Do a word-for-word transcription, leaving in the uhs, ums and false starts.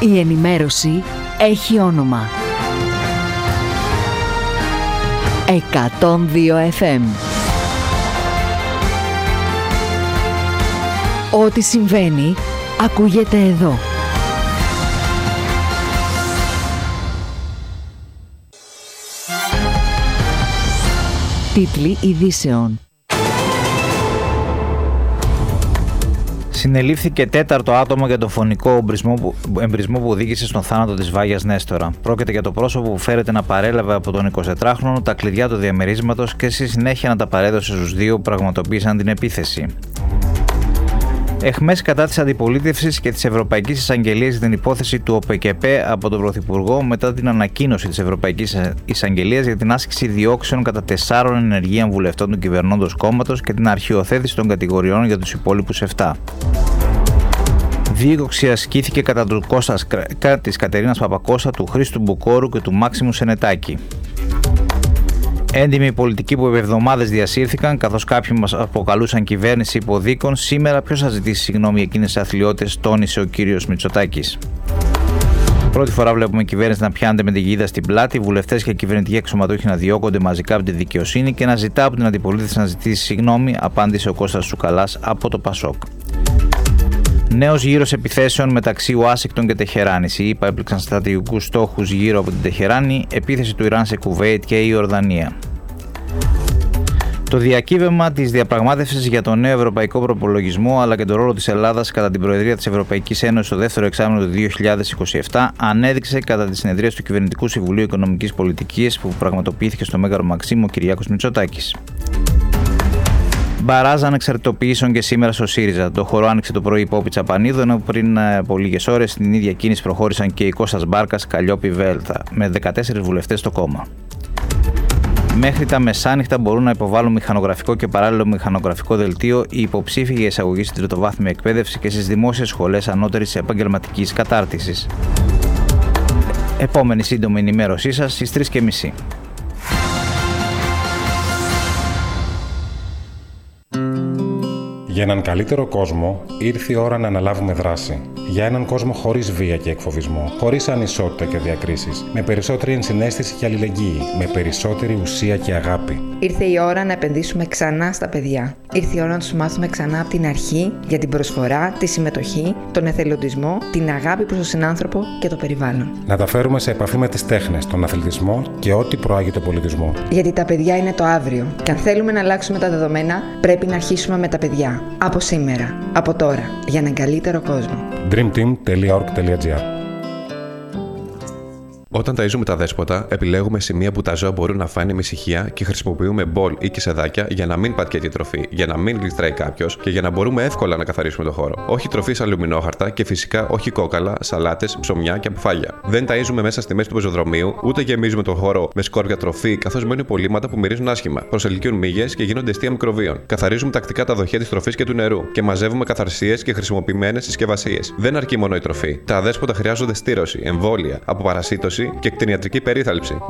Η ενημέρωση έχει όνομα. εκατόν δύο εφ εμ. Ό,τι συμβαίνει, ακούγεται εδώ. Τίτλοι ειδήσεων. Συνελήφθηκε τέταρτο άτομο για το φωνικό εμπρισμό που, εμπρισμό που οδήγησε στον θάνατο της Βάγιας Νέστορα. Πρόκειται για το πρόσωπο που φέρεται να παρέλαβε από τον εικοσιτετράχρονο τα κλειδιά του διαμερίσματος και στη συνέχεια να τα παρέδωσε στους δύο που πραγματοποίησαν την επίθεση. Εχμές κατά της αντιπολίτευσης και της Ευρωπαϊκής Εισαγγελίας για την υπόθεση του ΟΠΕΚΕΠΕ από τον Πρωθυπουργό μετά την ανακοίνωση της Ευρωπαϊκής Εισαγγελίας για την άσκηση διώξεων κατά τεσσάρων ενεργείων βουλευτών του κυβερνώντος κόμματος και την αρχιοθέτηση των κατηγοριών για τους υπόλοιπους επτά. Δίωξη ασκήθηκε κατά του Κώστας Κρέκα, της Κατερίνας Παπακώστα, του Χρήστου Μπουκόρου και του Μάξιμου Σενετάκη. Έντιμοι πολιτικοί που επί εβδομάδες διασύρθηκαν, καθώς κάποιοι μας αποκαλούσαν κυβέρνηση υποδίκων, σήμερα ποιος θα ζητήσει συγγνώμη εκείνες τις αθλιότητες, τόνισε ο κύριος Μητσοτάκης. Πρώτη φορά βλέπουμε κυβέρνηση να πιάνεται με την γίδα στην πλάτη, βουλευτές και κυβερνητικοί αξιωματούχοι να διώκονται μαζικά από τη δικαιοσύνη και να ζητά από την αντιπολίτευση να ζητήσει συγγνώμη, απάντησε ο Κώστας Τσουκαλάς από το Πασόκ. Νέος γύρος επιθέσεων μεταξύ Ουάσιγκτον και Τεχεράνης. Οι ΗΠΑ έπληξαν στρατηγικούς στόχους γύρω από την Τεχεράνη, επίθεση του Ιράν σε Κουβέιτ και η Ιορδανία. Το διακύβευμα της διαπραγμάτευσης για τον νέο ευρωπαϊκό προπολογισμό αλλά και τον ρόλο της Ελλάδας κατά την Προεδρία της Ευρωπαϊκής Ένωσης στο δεύτερο εξάμηνο του δύο χιλιάδες είκοσι επτά ανέδειξε κατά τη συνεδρίαση του Κυβερνητικού Συμβουλίου Οικονομικής Πολιτικής που πραγματοποιήθηκε στο Μέγαρο Μαξίμου ο Κυριάκος Μητσοτάκης. Μπαράζ ανεξαρτητοποιήσεων και σήμερα στο ΣΥΡΙΖΑ. Το χορό άνοιξε το πρωί η Πόπη Τσαπανίδου, ενώ πριν από λίγες ώρες στην ίδια κίνηση προχώρησαν και οι Κώστας Μπάρκας, Καλλιόπη, Βέλθα, με δεκατέσσερις βουλευτές στο κόμμα. Μέχρι τα μεσάνυχτα μπορούν να υποβάλουν μηχανογραφικό και παράλληλο μηχανογραφικό δελτίο οι υποψήφοι για εισαγωγή στην τριτοβάθμια εκπαίδευση και στις δημόσιες σχολές ανώτερης επαγγελματικής κατάρτισης. Επόμενη σύντομη ενημέρωσή σας στις τρεις και μισή. Για έναν καλύτερο κόσμο, ήρθε η ώρα να αναλάβουμε δράση. Για έναν κόσμο χωρίς βία και εκφοβισμό, χωρίς ανισότητα και διακρίσεις, με περισσότερη ενσυναίσθηση και αλληλεγγύη, με περισσότερη ουσία και αγάπη. Ήρθε η ώρα να επενδύσουμε ξανά στα παιδιά. Ήρθε η ώρα να τους μάθουμε ξανά από την αρχή για την προσφορά, τη συμμετοχή, τον εθελοντισμό, την αγάπη προς τον συνάνθρωπο και το περιβάλλον. Να τα φέρουμε σε επαφή με τις τέχνες, τον αθλητισμό και ό,τι προάγει τον πολιτισμό. Γιατί τα παιδιά είναι το αύριο. Και αν θέλουμε να αλλάξουμε τα δεδομένα, πρέπει να αρχίσουμε με τα παιδιά. Από σήμερα, από τώρα, για έναν καλύτερο κόσμο. dream team τελεία org τελεία gr. Όταν ταΐζουμε τα δέσποτα, επιλέγουμε σημεία που τα ζώα μπορούν να φάνε με ησυχία και χρησιμοποιούμε μπολ ή κισεδάκια για να μην πατιέται η τροφή, για να μην γλιστράει κάποιος και για να μπορούμε εύκολα να καθαρίσουμε το χώρο. Όχι τροφή σε αλουμινόχαρτα και φυσικά όχι κόκαλα, σαλάτες, ψωμιά και αποφάγια. Δεν ταΐζουμε μέσα στη μέση του πεζοδρομίου, ούτε γεμίζουμε τον χώρο με σκόρπια τροφή, καθώς μένουν υπολείμματα που μυρίζουν άσχημα. Προσελκύουν μύγες και γίνονται αιστεία μικροβίων. Καθαρίζουμε τακτικά τα δοχεία της τροφής και του νερού και μαζεύουμε καθαρσίες και χρησιμοποιημένες συσκευασίες. Δεν αρκεί μόνο η τροφή. Τα δέσποτα χρειάζονται στήρωση, εμβόλια, αποπαρασίτωση και κτηνιατρική περίθαλψη.